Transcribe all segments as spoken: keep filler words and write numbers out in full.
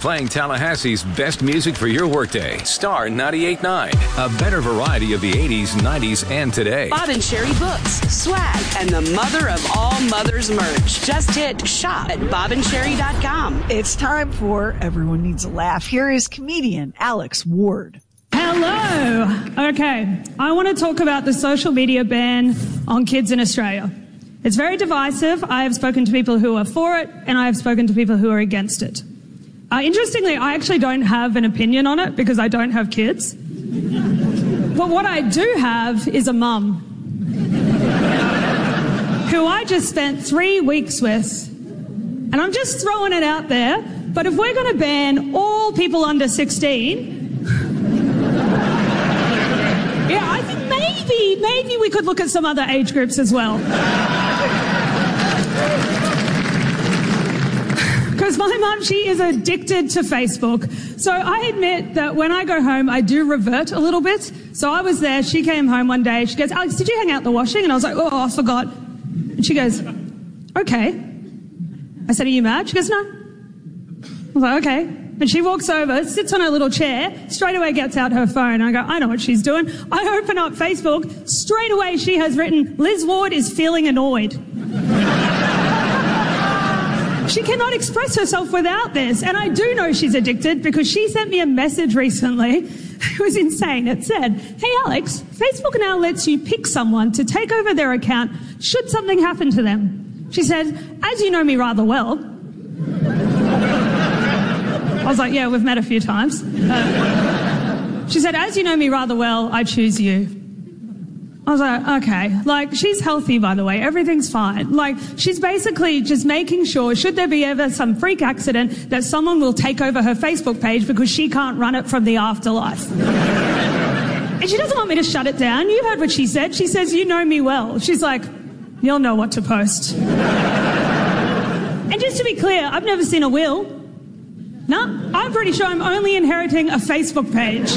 playing Tallahassee's best music for your workday. Star ninety-eight point nine, a better variety of the eighties, nineties, and today. Bob and Sherry books, swag, and the mother of all mothers merch. Just hit shop at bob and sherry dot com. It's time for Everyone Needs a Laugh. Here is comedian Alex Ward. Hello. Okay, I want to talk about the social media ban on kids in Australia. It's very divisive. I have spoken to people who are for it, and I have spoken to people who are against it. Uh, interestingly, I actually don't have an opinion on it because I don't have kids. But what I do have is a mum who I just spent three weeks with. And I'm just throwing it out there, but if we're going to ban all people under sixteen, yeah, I think maybe, maybe we could look at some other age groups as well. Because my mum, she is addicted to Facebook. So I admit that when I go home, I do revert a little bit. So I was there, she came home one day, she goes, Alex, did you hang out the washing? And I was like, oh, I forgot. And she goes, okay. I said, are you mad? She goes, no. I was like, okay. And she walks over, sits on her little chair, straight away gets out her phone. I go, I know what she's doing. I open up Facebook, straight away she has written, Liz Ward is feeling annoyed. She cannot express herself without this. And I do know she's addicted because she sent me a message recently. It was insane. It said, hey, Alex, Facebook now lets you pick someone to take over their account should something happen to them. She said, as you know me rather well. I was like, yeah, we've met a few times. Uh, she said, as you know me rather well, I choose you. I was like, okay. Like, she's healthy, by the way. Everything's fine. Like, she's basically just making sure, should there be ever some freak accident, that someone will take over her Facebook page because she can't run it from the afterlife. And she doesn't want me to shut it down. You heard what she said. She says, you know me well. She's like, you'll know what to post. And just to be clear, I've never seen a will. No, I'm pretty sure I'm only inheriting a Facebook page.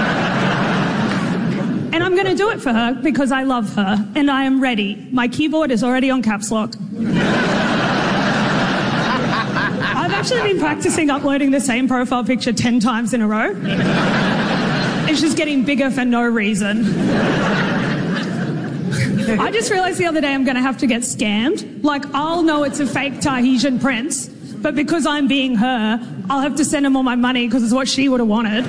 And I'm going to do it for her because I love her and I am ready. My keyboard is already on caps lock. I've actually been practicing uploading the same profile picture ten times in a row. It's just getting bigger for no reason. I just realised the other day I'm going to have to get scammed. Like, I'll know it's a fake Tahitian prince, but because I'm being her, I'll have to send him all my money because it's what she would have wanted.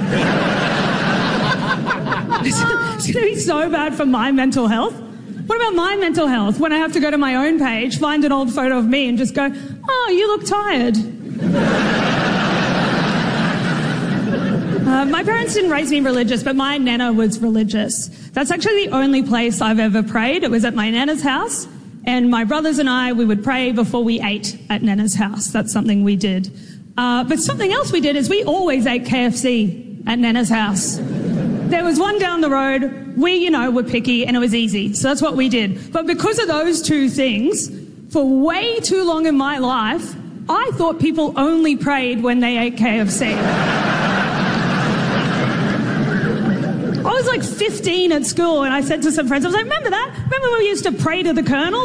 It's going to be so bad for my mental health. What about my mental health when I have to go to my own page, find an old photo of me and just go, oh, you look tired. uh, my parents didn't raise me religious, but my nana was religious. That's actually the only place I've ever prayed. It was at my nana's house. And my brothers and I, we would pray before we ate at nana's house. That's something we did. Uh, but something else we did is we always ate K F C at nana's house. There was one down the road. We, you know, were picky and it was easy. So that's what we did. But because of those two things, for way too long in my life, I thought people only prayed when they ate K F C. I was like fifteen at school and I said to some friends, I was like, remember that? Remember when we used to pray to the Colonel?